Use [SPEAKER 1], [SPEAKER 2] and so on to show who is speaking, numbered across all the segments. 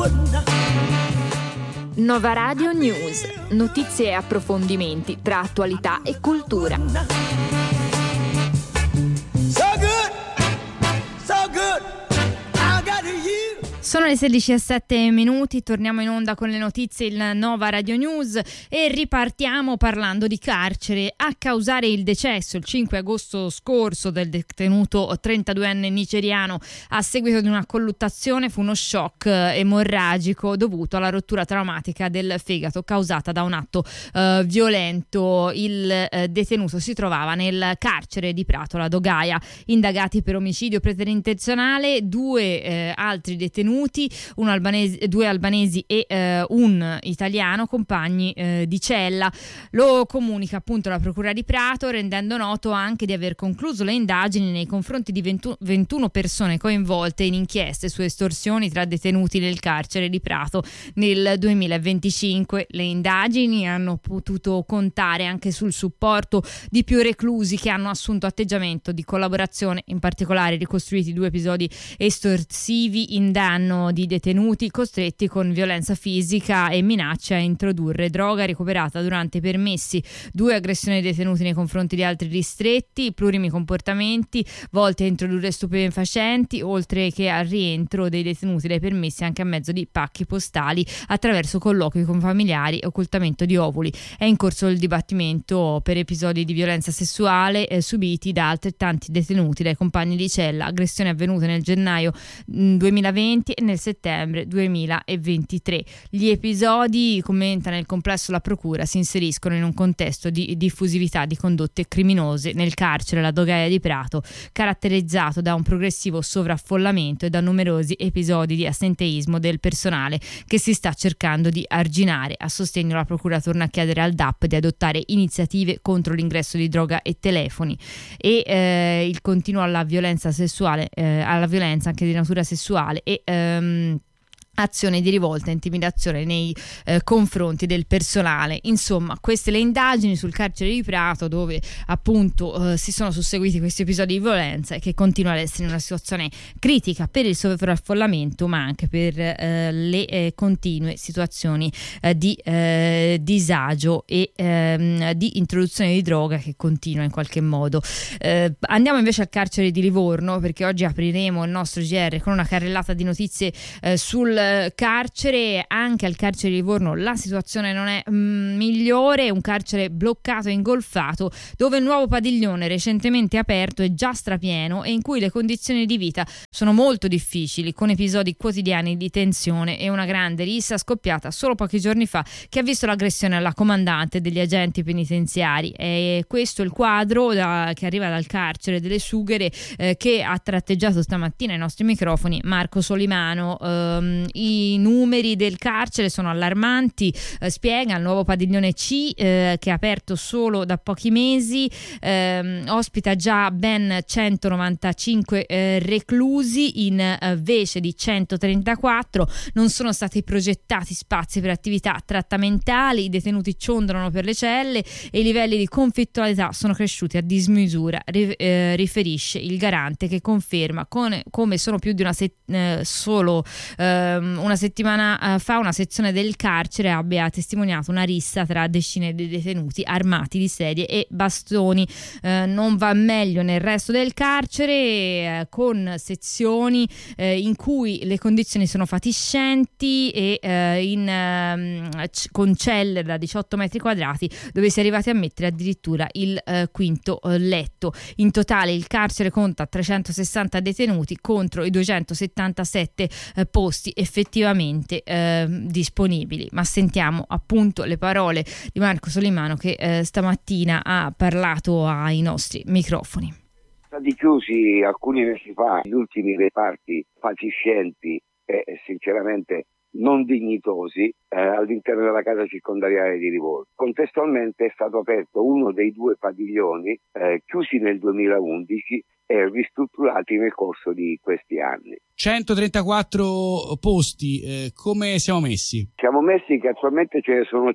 [SPEAKER 1] Nova Radio News, notizie e approfondimenti tra attualità e cultura. Sono le 16:07, torniamo in onda con le notizie, il Nova Radio News, e ripartiamo parlando di carcere. A causare il decesso il 5 agosto scorso del detenuto 32enne nigeriano a seguito di una colluttazione fu uno shock emorragico dovuto alla rottura traumatica del fegato causata da un atto violento. Il detenuto si trovava nel carcere di Pratola Dogaia. Indagati per omicidio preterintenzionale due altri detenuti, due albanesi e un italiano, compagni di cella. Lo comunica appunto la procura di Prato, rendendo noto anche di aver concluso le indagini nei confronti di 21 persone coinvolte in inchieste su estorsioni tra detenuti del carcere di Prato nel 2025. Le indagini hanno potuto contare anche sul supporto di più reclusi che hanno assunto atteggiamento di collaborazione, in particolare ricostruiti 2 episodi estorsivi in danno di detenuti costretti con violenza fisica e minacce a introdurre droga recuperata durante i permessi, 2 aggressioni ai detenuti nei confronti di altri ristretti, plurimi comportamenti volti a introdurre stupefacenti, oltre che al rientro dei detenuti dai permessi anche a mezzo di pacchi postali attraverso colloqui con familiari e occultamento di ovuli. È in corso il dibattimento per episodi di violenza sessuale subiti da altrettanti detenuti dai compagni di cella, aggressioni avvenute nel gennaio 2020 e nel settembre 2023. Gli episodi, commenta nel complesso la procura, si inseriscono in un contesto di diffusività di condotte criminose nel carcere La Dogaia di Prato, caratterizzato da un progressivo sovraffollamento e da numerosi episodi di assenteismo del personale che si sta cercando di arginare. A sostegno la procura torna a chiedere al DAP di adottare iniziative contro l'ingresso di droga e telefoni e il continuo alla violenza sessuale, alla violenza anche di natura sessuale e azioni di rivolta e intimidazione nei confronti del personale. Insomma, queste le indagini sul carcere di Prato, dove appunto si sono susseguiti questi episodi di violenza e che continua ad essere in una situazione critica per il sovraffollamento, ma anche per le continue situazioni di disagio e di introduzione di droga che continua in qualche modo. Andiamo invece al carcere di Livorno, perché oggi apriremo il nostro GR con una carrellata di notizie sul carcere. Anche al carcere di Livorno la situazione non è migliore, un carcere bloccato e ingolfato, dove il nuovo padiglione recentemente aperto è già strapieno e in cui le condizioni di vita sono molto difficili, con episodi quotidiani di tensione e una grande rissa scoppiata solo pochi giorni fa che ha visto l'aggressione alla comandante degli agenti penitenziari. E questo è il quadro che arriva dal carcere delle Sughere, che ha tratteggiato stamattina ai nostri microfoni Marco Solimano. I numeri del carcere sono allarmanti, spiega. Il nuovo padiglione C, che è aperto solo da pochi mesi, ospita già ben 195 reclusi invece di 134. Non sono stati progettati spazi per attività trattamentali, i detenuti ciondolano per le celle e i livelli di conflittualità sono cresciuti a dismisura, riferisce il garante, che conferma come sono più di una settimana fa una sezione del carcere abbia testimoniato una rissa tra decine di detenuti armati di sedie e bastoni. Non va meglio nel resto del carcere, con sezioni in cui le condizioni sono fatiscenti e con celle da 18 metri quadrati dove si è arrivati a mettere addirittura il quinto letto. In totale il carcere conta 360 detenuti contro i 277 posti effettivamente disponibili. Ma sentiamo appunto le parole di Marco Solimano, che stamattina ha parlato ai nostri microfoni.
[SPEAKER 2] Stati chiusi alcuni mesi fa gli ultimi reparti fatiscenti e sinceramente non dignitosi all'interno della casa circondariale di Livorno. Contestualmente è stato aperto uno dei 2 padiglioni chiusi nel 2011 ristrutturati nel corso di questi anni.
[SPEAKER 3] 134 posti, come siamo messi?
[SPEAKER 2] Siamo messi che attualmente ce ne sono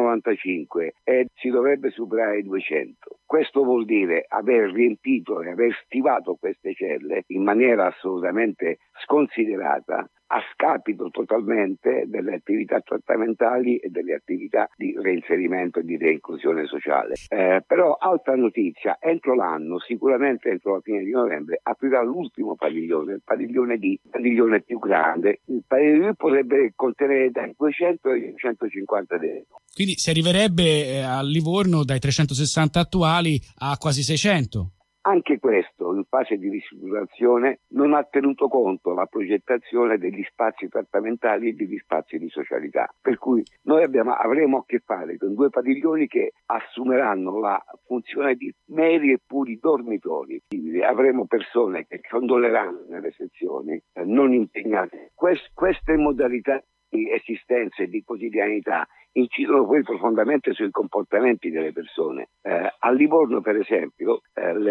[SPEAKER 2] 195 e si dovrebbe superare i 200. Questo vuol dire aver riempito e aver stivato queste celle in maniera assolutamente sconsiderata, a scapito totalmente delle attività trattamentali e delle attività di reinserimento e di reinclusione sociale. Però altra notizia, entro l'anno, sicuramente entro la fine di novembre, aprirà l'ultimo padiglione, il padiglione D, il padiglione più grande. Il padiglione potrebbe contenere dai 200 ai 150 detenuti.
[SPEAKER 3] Quindi si arriverebbe a Livorno dai 360 attuali a quasi 600.
[SPEAKER 2] Anche questo, in fase di ristrutturazione, non ha tenuto conto la progettazione degli spazi trattamentali e degli spazi di socialità. Per cui noi avremo a che fare con 2 padiglioni che assumeranno la funzione di meri e puri dormitori. Avremo persone che condoleranno nelle sezioni, non impegnate. Queste modalità di esistenza e di quotidianità incidono poi profondamente sui comportamenti delle persone. A Livorno, per esempio,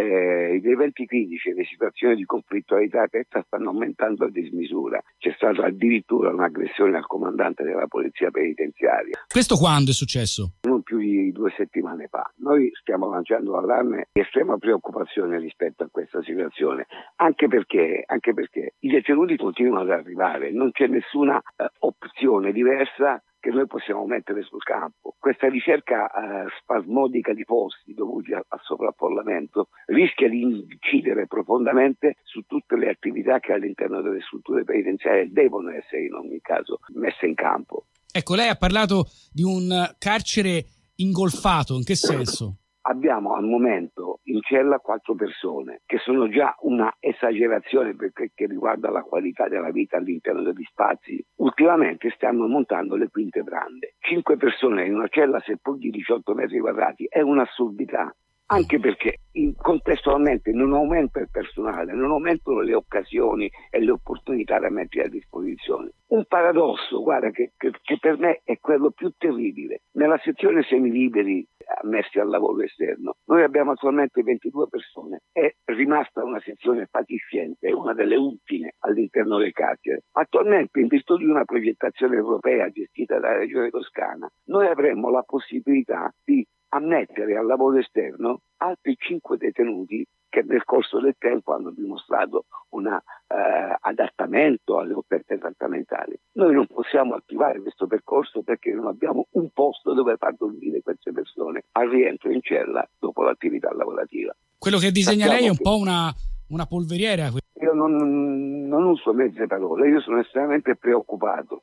[SPEAKER 2] gli eventi critici e le situazioni di conflittualità aperta stanno aumentando a dismisura. C'è stata addirittura un'aggressione al comandante della polizia penitenziaria.
[SPEAKER 3] Questo quando è successo?
[SPEAKER 2] Non più di 2 settimane fa. Noi stiamo lanciando l'allarme di estrema preoccupazione rispetto a questa situazione, anche perché i detenuti continuano ad arrivare, non c'è nessuna opzione diversa che noi possiamo mettere sul campo. Questa ricerca spasmodica di posti dovuti al sovraffollamento rischia di incidere profondamente su tutte le attività che all'interno delle strutture penitenziarie devono essere in ogni caso messe in campo.
[SPEAKER 3] Ecco, lei ha parlato di un carcere ingolfato, in che senso?
[SPEAKER 2] Abbiamo al momento in cella 4 persone, che sono già una esagerazione perché riguarda la qualità della vita all'interno degli spazi. Ultimamente stiamo montando le quinte brande. 5 persone in una cella, seppur di 18 metri quadrati, è un'assurdità. Anche perché contestualmente non aumenta il personale, non aumentano le occasioni e le opportunità da mettere a disposizione. Un paradosso, guarda, che per me è quello più terribile. Nella sezione semiliberi ammessi al lavoro esterno, noi abbiamo attualmente 22 persone. È rimasta una sezione fatiscente, una delle ultime all'interno del carcere. Attualmente, in virtù di una progettazione europea gestita dalla Regione Toscana, noi avremmo la possibilità di ammettere al lavoro esterno altri 5 detenuti che nel corso del tempo hanno dimostrato un adattamento alle offerte trattamentali. Noi non possiamo attivare questo percorso perché non abbiamo un posto dove far dormire queste persone al rientro in cella dopo l'attività lavorativa.
[SPEAKER 3] Quello che disegna lei è un po' una polveriera.
[SPEAKER 2] Io non uso mezze parole, io sono estremamente preoccupato.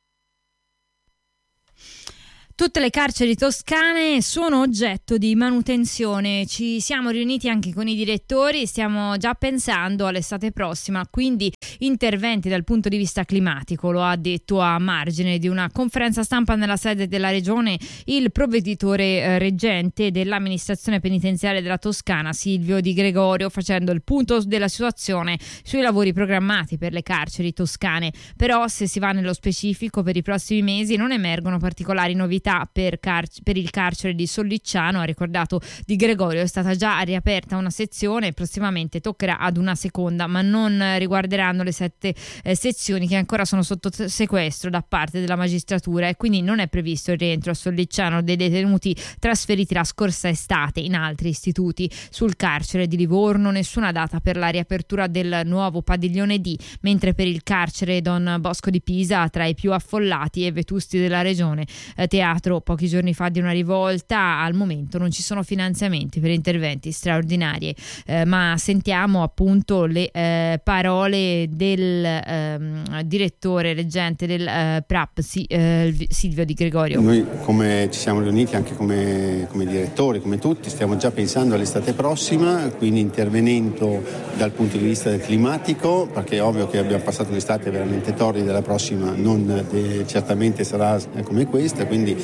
[SPEAKER 1] Tutte le carceri toscane sono oggetto di manutenzione. Ci siamo riuniti anche con i direttori, stiamo già pensando all'estate prossima, quindi interventi dal punto di vista climatico, lo ha detto a margine di una conferenza stampa nella sede della regione il provveditore reggente dell'amministrazione penitenziaria della Toscana, Silvio Di Gregorio, facendo il punto della situazione sui lavori programmati per le carceri toscane. Però, se si va nello specifico, per i prossimi mesi non emergono particolari novità per il carcere di Sollicciano. Ha ricordato Di Gregorio, è stata già riaperta una sezione, prossimamente toccherà ad una seconda, ma non riguarderanno le 7 sezioni che ancora sono sotto sequestro da parte della magistratura, e quindi non è previsto il rientro a Sollicciano dei detenuti trasferiti la scorsa estate in altri istituti. Sul carcere di Livorno nessuna data per la riapertura del nuovo padiglione D, mentre per il carcere Don Bosco di Pisa, tra i più affollati e vetusti della regione, teatro pochi giorni fa di una rivolta, al momento non ci sono finanziamenti per interventi straordinari. Ma sentiamo appunto le parole del direttore reggente del PRAP, Silvio Di Gregorio.
[SPEAKER 4] Noi, come ci siamo riuniti anche come direttori, come tutti, stiamo già pensando all'estate prossima, quindi intervenendo dal punto di vista del climatico, perché è ovvio che abbiamo passato l'estate veramente torrida, la prossima non certamente sarà come questa, quindi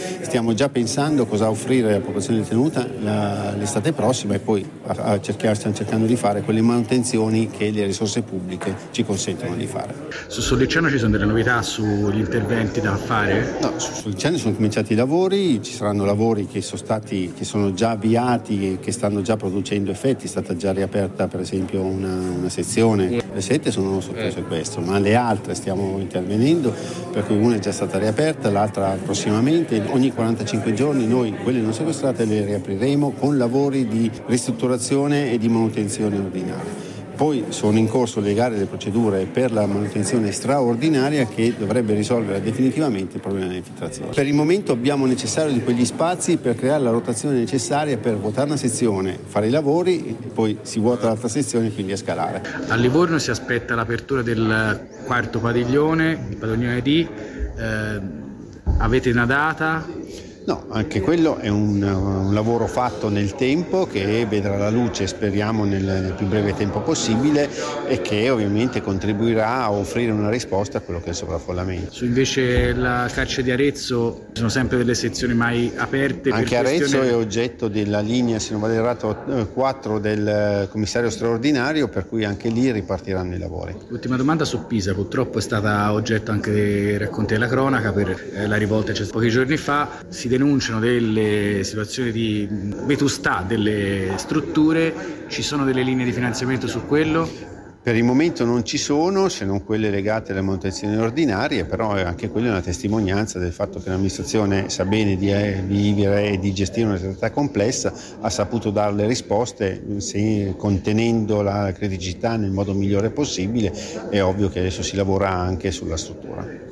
[SPEAKER 4] stiamo già pensando cosa offrire alla popolazione detenuta l'estate prossima, e poi stiamo cercando di fare quelle manutenzioni che le risorse pubbliche ci consentono di fare.
[SPEAKER 3] Su Sollicciano ci sono delle novità sugli interventi da fare?
[SPEAKER 4] No, su Sollicciano sono cominciati i lavori, ci saranno lavori che sono già avviati e che stanno già producendo effetti. È stata già riaperta per esempio una sezione, le 7 sono sotto sequestro, ma le altre stiamo intervenendo, per cui una è già stata riaperta, l'altra prossimamente. Ogni 45 giorni noi quelle non sequestrate le riapriremo con lavori di ristrutturazione e di manutenzione ordinaria. Poi sono in corso le gare e le procedure per la manutenzione straordinaria che dovrebbe risolvere definitivamente il problema dell'infiltrazione. Per il momento abbiamo necessario di quegli spazi per creare la rotazione necessaria per vuotare una sezione, fare i lavori e poi si vuota l'altra sezione e quindi a scalare.
[SPEAKER 3] A Livorno si aspetta l'apertura del quarto padiglione, il padiglione D. Avete una data?
[SPEAKER 4] No, anche quello è un lavoro fatto nel tempo che vedrà la luce, speriamo, nel più breve tempo possibile, e che ovviamente contribuirà a offrire una risposta a quello che è il sovraffollamento.
[SPEAKER 3] Su invece la carcere di Arezzo ci sono sempre delle sezioni mai aperte?
[SPEAKER 4] Anche Arezzo è oggetto della linea, se non vado errato, 4 del commissario straordinario, per cui anche lì ripartiranno i lavori.
[SPEAKER 3] Ultima domanda su Pisa, purtroppo è stata oggetto anche dei racconti della cronaca per la rivolta c'è pochi giorni fa. Si denunciano delle situazioni di vetustà delle strutture, ci sono delle linee di finanziamento su quello?
[SPEAKER 4] Per il momento non ci sono, se non quelle legate alle manutenzioni ordinarie, però anche quella è una testimonianza del fatto che l'amministrazione sa bene di vivere e di gestire una realtà complessa, ha saputo dare le risposte contenendo la criticità nel modo migliore possibile. È ovvio che adesso si lavora anche sulla struttura.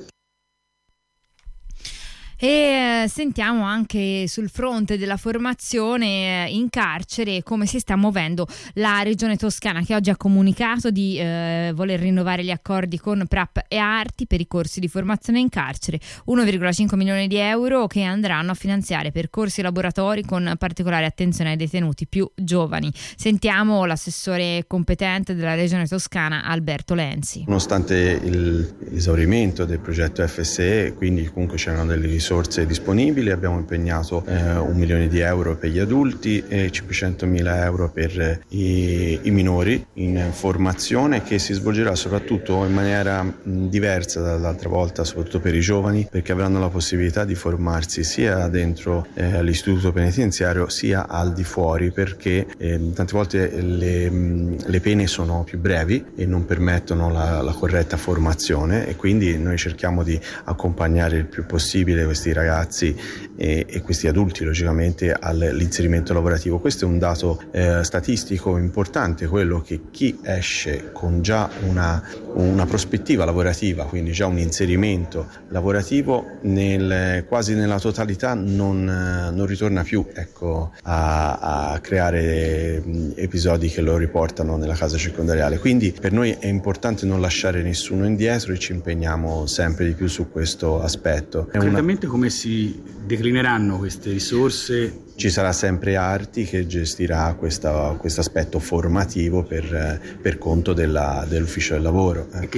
[SPEAKER 1] E sentiamo anche sul fronte della formazione in carcere come si sta muovendo la Regione Toscana, che oggi ha comunicato di voler rinnovare gli accordi con PRAP e Arti per i corsi di formazione in carcere, 1,5 milioni di euro che andranno a finanziare percorsi e laboratori con particolare attenzione ai detenuti più giovani. Sentiamo l'assessore competente della Regione Toscana, Alberto Lenzi.
[SPEAKER 5] Nonostante l'esaurimento del progetto FSE, quindi comunque c'erano delle risorse disponibili, abbiamo impegnato 1 milione di euro per gli adulti e 500.000 euro per i minori in formazione, che si svolgerà soprattutto in maniera diversa dall'altra volta, soprattutto per i giovani, perché avranno la possibilità di formarsi sia dentro l'istituto penitenziario sia al di fuori, perché tante volte le pene sono più brevi e non permettono la corretta formazione, e quindi noi cerchiamo di accompagnare il più possibile questi ragazzi e questi adulti logicamente all'inserimento lavorativo. Questo è un dato statistico importante, quello che chi esce con già una prospettiva lavorativa, quindi già un inserimento lavorativo, quasi nella totalità non ritorna più a creare episodi che lo riportano nella casa circondariale. Quindi per noi è importante non lasciare nessuno indietro e ci impegniamo sempre di più su questo aspetto.
[SPEAKER 3] Concretamente come si declineranno queste risorse?
[SPEAKER 5] Ci sarà sempre Arti che gestirà questo aspetto formativo per conto dell'ufficio del lavoro.
[SPEAKER 3] Che